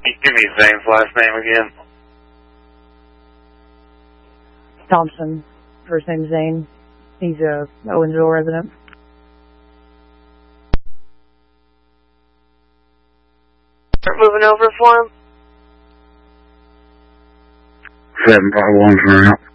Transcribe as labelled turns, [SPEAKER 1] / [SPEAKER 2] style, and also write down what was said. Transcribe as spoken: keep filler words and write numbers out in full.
[SPEAKER 1] Give me Zane's last name again.
[SPEAKER 2] Thompson. First name Zane. He's a Owensville resident.
[SPEAKER 3] Start moving over for him.
[SPEAKER 4] seven five one for now.